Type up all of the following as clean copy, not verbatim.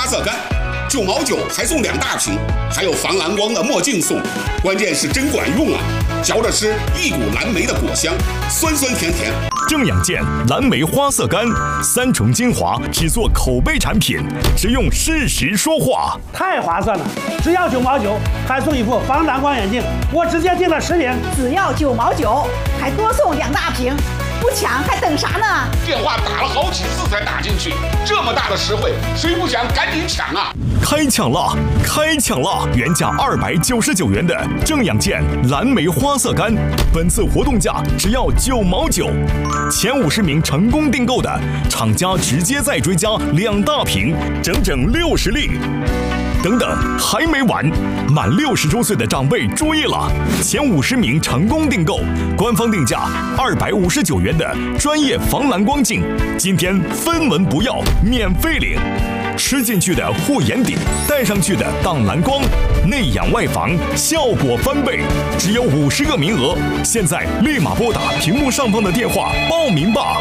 色干，9毛9还送2大瓶，还有防蓝光的墨镜送，关键是真管用啊！嚼着吃，一股蓝莓的果香，酸酸甜甜。 正养健蓝莓花色干，3重精华制作口碑产品，只用事实说话。 太划算了，只要9毛9，还送一副防蓝光眼镜。我直接订了10瓶， 只要9毛9，还多送2大瓶。不抢还等啥呢？ 电话打了好几次才打进去，这么大的实惠，谁不想赶紧抢啊！ 开抢啦！开抢啦！原价299元的正养健蓝莓花色干，本次活动价只要9毛9。前50名成功订购的，厂家直接再追加2大瓶，整60粒。等等，还没完！满60周岁的长辈注意了，前50名成功订购，官方定价259元的专业防蓝光镜，今天分文不要，免费领。吃进去的护眼底，戴上去的挡蓝光，内养外防，效果翻倍。只有50个名额，现在立马拨打屏幕上方的电话报名吧！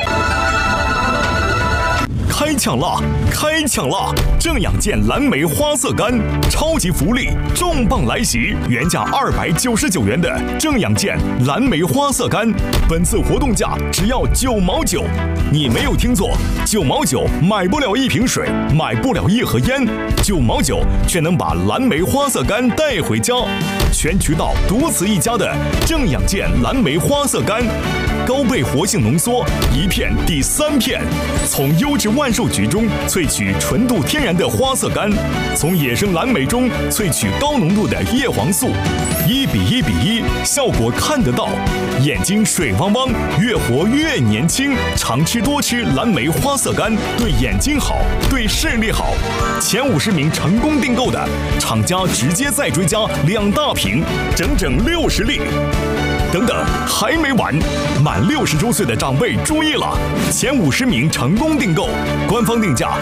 开抢啦！开抢啦！正养健蓝莓花色干，超级福利重磅来袭！原价299元的正养健蓝莓花色干，本次活动价只要9毛9。你没有听错，9毛9买不了1瓶水，买不了1盒烟，9毛9却能把蓝莓花色干带回家。全渠道独此一家的正养健蓝莓花色干，高倍活性浓缩，1片抵3片，从优质万寿菊中萃取纯度天然的花色干，从野生蓝莓中萃取高浓度的叶黄素，1比1比1，效果看得到，眼睛水汪汪，越活越年轻。常吃多吃蓝莓花色干，对眼睛好，对视力好。前50名成功订购的，厂家直接再追加2大瓶，整60粒。等等，还没完！满60周岁的长辈注意了，前50名成功订购，官方定价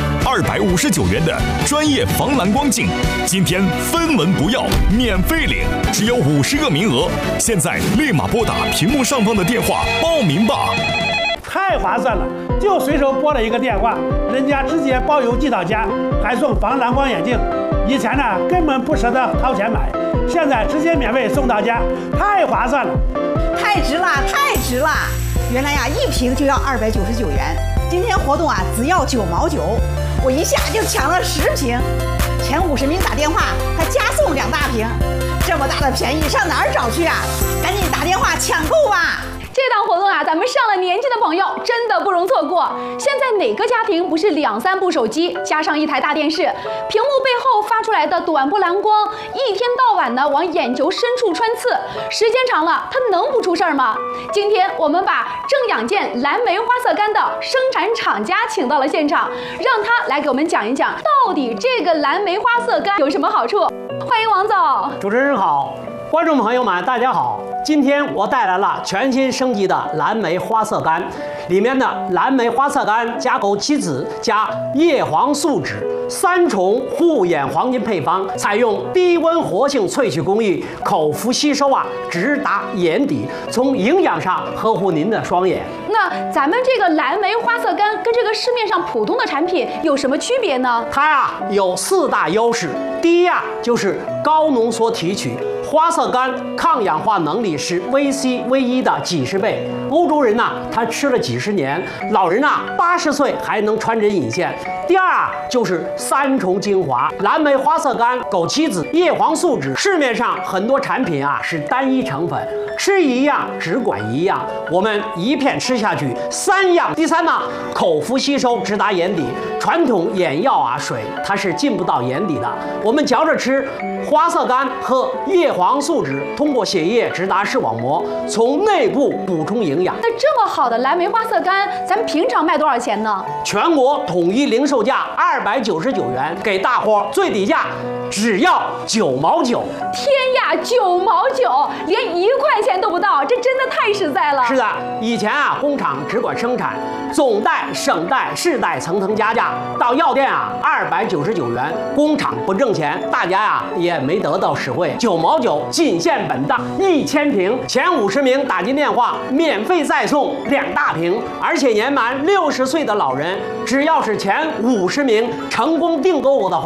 259元的专业防蓝光镜，今天分文不要，免费领，只有50个名额，现在立马拨打屏幕上方的电话报名吧！ 太划算了，就随手拨了一个电话，人家直接包邮寄到家，还送防蓝光眼镜。以前呢根本不舍得掏钱买，现在直接免费送到家，太划算了， 太值了，太值了！原来呀，1瓶就要299元，今天活动啊只要9毛9，我一下就抢了10瓶，前50名打电话还加送2大瓶，这么大的便宜上哪儿找去啊？赶紧打电话抢购吧！ 这档活动啊，咱们上了年纪的朋友真的不容错过。现在哪个家庭不是2、3部手机加上1台大电视，屏幕背后发出来的短波蓝光，一天到晚的往眼球深处穿刺，时间长了，它能不出事儿吗？今天我们把正养健蓝莓花色干的生产厂家请到了现场，让他来给我们讲一讲，到底这个蓝莓花色干有什么好处。欢迎王总。 主持人好，观众朋友们大家好。今天我带来了全新升级的蓝莓花色干，里面的蓝莓花色干加枸杞子加叶黄素酯3重护眼黄金配方，采用低温活性萃取工艺，口服吸收直达眼底，从营养上呵护您的双眼。 那咱们这个蓝莓花色干跟这个市面上普通的产品有什么区别呢？ 它有4大优势。第一就是高浓缩提取，花色干抗氧化能力是VC、V1的几十倍。欧洲人他吃了几十年，老人80岁还能穿针引线。第二就是3重精华，蓝莓花色干、枸杞子、叶黄素酯。市面上很多产品是单一成分，吃一样只管一样，我们一片吃下去3样。第三口服吸收直达眼底，传统眼药水它是进不到眼底的，我们嚼着吃花色干和叶黄素酯，通过血液直达视网膜，从内部补充营养。 那这么好的蓝莓花色干，咱们平常卖多少钱呢？ 全国统一零售价299元，给大伙最低价只要9毛9。 天呀，9毛9，连1块钱都不到，这真的太实在了。 是的，以前工厂只管生产，总代、省代、市代层层加价，到药店299元，工厂不挣钱，大家也没得到实惠。9毛9，仅限本档1000瓶，前50名打进电话，免费再送2大瓶，而且年满60岁的老人，只要是前50名成功订购的话。